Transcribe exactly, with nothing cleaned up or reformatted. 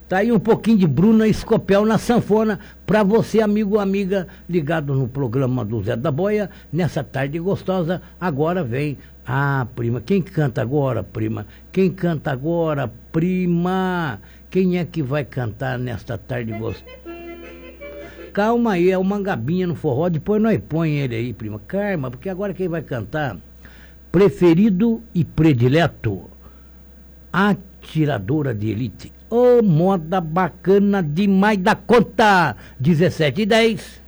Tá aí um pouquinho de Bruna Escopel na sanfona, para você, amigo ou amiga, ligado no programa do Zé da Boia, nessa tarde gostosa. Agora vem a prima. Quem canta agora, prima? Quem canta agora, prima? Quem é que vai cantar nesta tarde gostosa? Calma aí, é o Mangabinha no forró, depois nós põe ele aí, prima. Calma, porque agora quem vai cantar? Preferido e predileto, atiradora de elite. Ô, oh, moda bacana demais da conta. dezessete e dez.